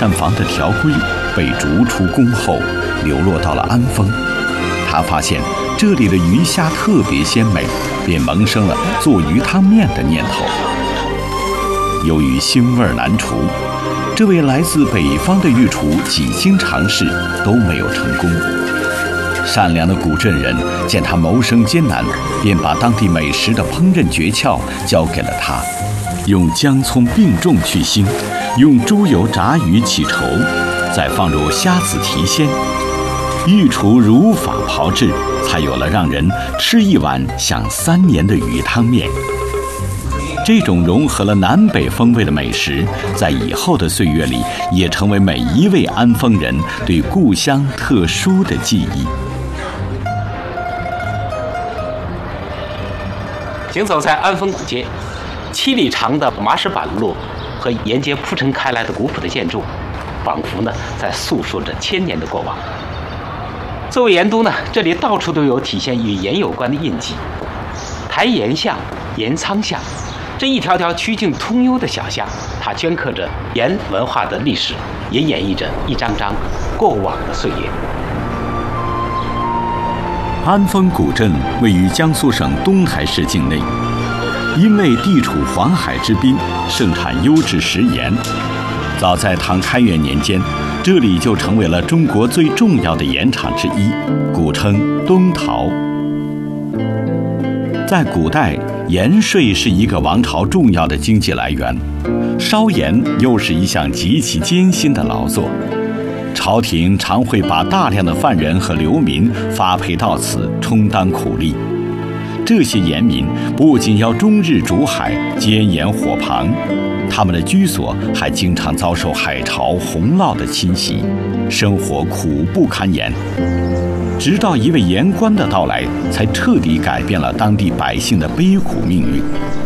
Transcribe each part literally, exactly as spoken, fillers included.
山房的条规被逐出宫后，流落到了安丰。他发现这里的鱼虾特别鲜美，便萌生了做鱼汤面的念头。由于腥味难除，这位来自北方的御厨几经尝试都没有成功。善良的古镇人见他谋生艰难，便把当地美食的烹饪诀窍交给了他，用姜葱并重去腥，用猪油炸鱼起稠，再放入虾子提鲜。御厨如法炮制，才有了让人吃一碗想三年的鱼汤面。这种融合了南北风味的美食，在以后的岁月里，也成为每一位安丰人对故乡特殊的记忆。 行走在安丰古街，七里长的麻石板路和沿街铺陈开来的古朴的建筑，仿佛呢在诉说着千年的过往。作为盐都呢，这里到处都有体现与盐有关的印记，台盐巷、盐仓巷，这一条条曲径通幽的小巷，它镌刻着盐文化的历史，也演绎着一张张过往的岁月。 安丰古镇位于江苏省东台市境内，因为地处黄海之滨，盛产优质食盐。早在唐开元年间，这里就成为了中国最重要的盐场之一，古称东陶。在古代，盐税是一个王朝重要的经济来源，烧盐又是一项极其艰辛的劳作。朝廷常会把大量的犯人和流民发配到此，充当苦力。这些盐民不仅要终日煮海、煎盐火旁，他们的居所还经常遭受海潮、洪涝的侵袭，生活苦不堪言。直到一位盐官的到来，才彻底改变了当地百姓的悲苦命运。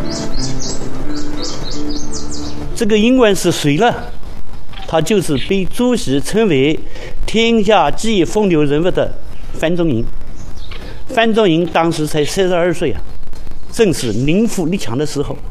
这个盐官是谁呢？他就是被朱熹称为天下第一风流人物的范仲淹。范仲淹当时才三十二岁啊，正是宁富力强的时候。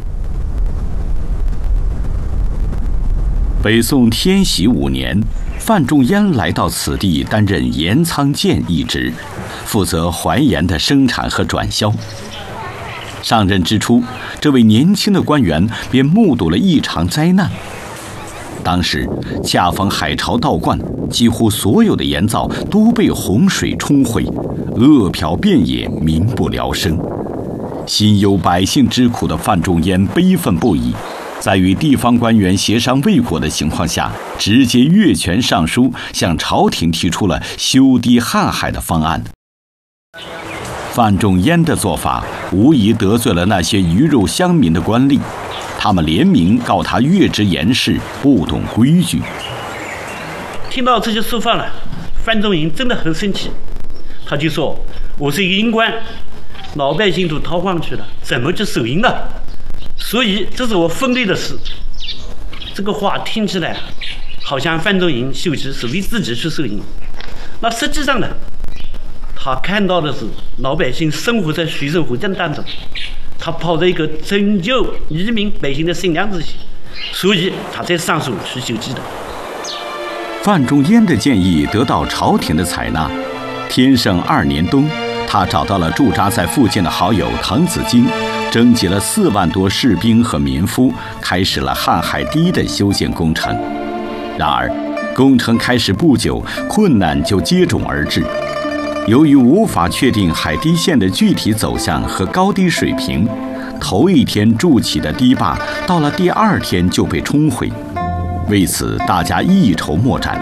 北宋天禧五年，范仲淹来到此地担任盐仓监一职，负责淮盐的生产和转销。上任之初，这位年轻的官员便目睹了一场灾难。当时恰逢海潮倒灌，几乎所有的盐灶都被洪水冲毁，饿殍遍野，民不聊生。心忧百姓之苦的范仲淹悲愤不已，在与地方官员协商未果的情况下，直接越权上书，向朝廷提出了修堤瀚海的方案。范仲淹的做法无疑得罪了那些鱼肉乡民的官吏，他们联名告他越职言事，不懂规矩。 听到这些说法了，范仲淹真的很生气，他就说：“我是一个盐官，老百姓都逃荒去了，怎么去守营呢？所以这是我分内的事。”这个话听起来好像范仲淹修职是为自己去守营，那实际上呢，他看到的是老百姓生活在水深火热当中，他抱着一个拯救黎民百姓的善良之心，所以他才上书去修机的。 范仲淹的建议得到朝廷的采纳。天圣二年冬，他找到了驻扎在附近的好友滕子京，征集了四万多士兵和民夫，开始了瀚海堤的修建工程。然而，工程开始不久，困难就接踵而至。由于无法确定海堤线的具体走向和高低水平，头一天筑起的堤坝，到了第二天就被冲毁。为此，大家一筹莫展。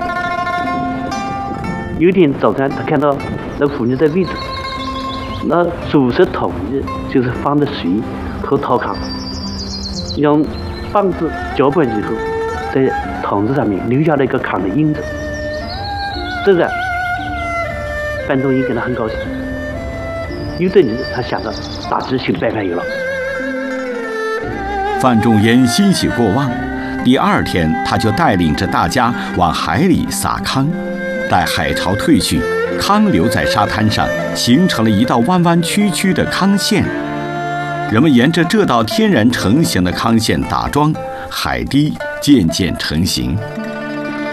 有一天早上，他看到那妇女在喂猪，那主食统一就是放的水和陶糠，用棒子搅拌以后，在桶子上面留下了一个糠的印子。这个范仲淹感到很高兴，有的人他想到大致修的办法有了。 范仲淹欣喜过望，第二天他就带领着大家往海里撒糠。待海潮退去，糠留在沙滩上，形成了一道弯弯曲曲的糠线。人们沿着这道天然成型的糠线打桩，海堤渐渐成型。